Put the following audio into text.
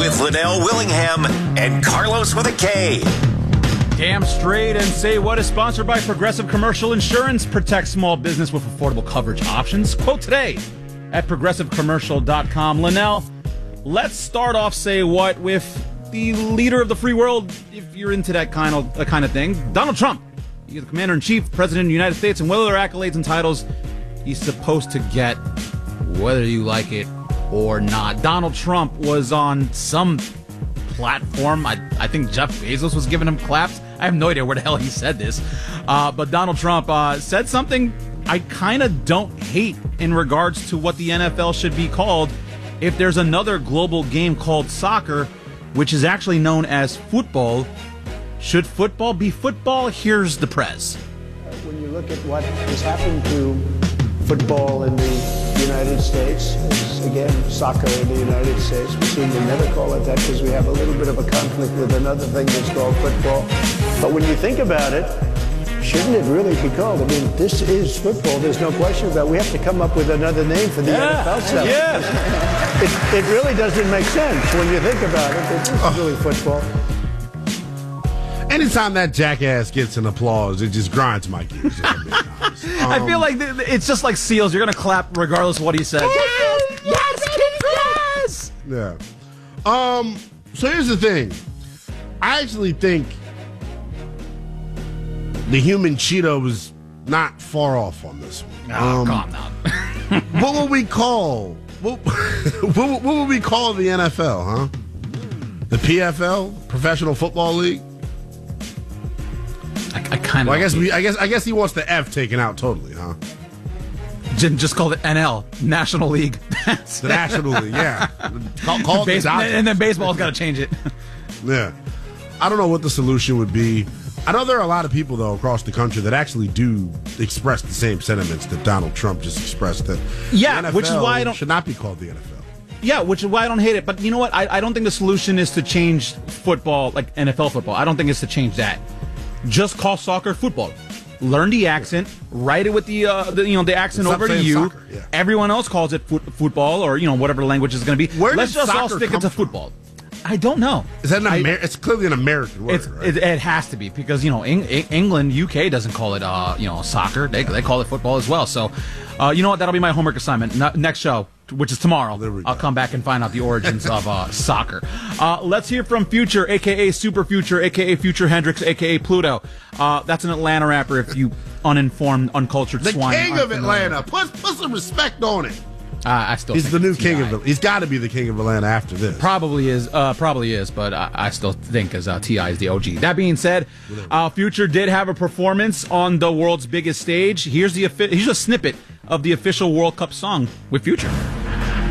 with Linnell Willingham and Carlos with a K. Damn straight and Say What is sponsored by Progressive Commercial Insurance. Protect small business with affordable coverage options. Quote today at progressivecommercial.com. Linnell, let's start off Say What with the leader of the free world, if you're into that kind of thing, Donald Trump. He's the commander-in-chief, president of the United States, and what other accolades and titles he's supposed to get, whether you like it or not. Donald Trump was on some platform. I think Jeff Bezos was giving him claps. I have no idea where the hell he said this. But Donald Trump said something I kind of don't hate in regards to what the NFL should be called. If there's another global game called soccer, which is actually known as football, should football be football? Here's the prez. When you look at what has happened to football in the United States, it's, again, soccer in the United States. We seem to never call it that because we have a little bit of a conflict with another thing that's called football. But when you think about it, shouldn't it really be called? I mean, this is football. There's no question about it. We have to come up with another name for the NFL stuff. Yeah. It really doesn't make sense when you think about it. It's really football. Anytime that jackass gets an applause, it just grinds my gears. I feel like it's just like SEALs. You're going to clap regardless of what he says. Yes! Yeah. So here's the thing. I actually think the human Cheeto was not far off on this one. Calm down. What would we call? What would we call the NFL? Huh? The PFL, Professional Football League. I kind of. Well, I guess he wants the F taken out totally, huh? Just call it NL, National League. The National League, yeah. Call it the and then baseball's got to change it. Yeah. I don't know what the solution would be. I know there are a lot of people, though, across the country that actually do express the same sentiments that Donald Trump just expressed. That yeah, the NFL which is why I don't should not be called the NFL. Yeah, which is why I don't hate it. But you know what? I don't think the solution is to change football, like NFL football. I don't think it's to change that. Just call soccer football. Learn the accent, write it with the accent over to you. Soccer, yeah. Everyone else calls it football, or whatever the language is going to be. Where Let's does just all soccer stick it come to from? football. I don't know. Is that it's clearly an American word, right? It has to be because England, UK doesn't call it soccer. They call it football as well. So, you know what? That'll be my homework assignment. Next show, which is tomorrow. I'll come back and find out the origins of soccer. Let's hear from Future, a.k.a. Super Future, a.k.a. Future Hendrix, a.k.a. Pluto. That's an Atlanta rapper if you uninformed, uncultured the swine. The king of Atlanta. Put some respect on it. He's the new king of Atlanta. He's got to be the king of Atlanta after this. Probably is, but I still think as T.I. is the OG. That being said, Future did have a performance on the world's biggest stage. Here's a snippet of the official World Cup song with Future.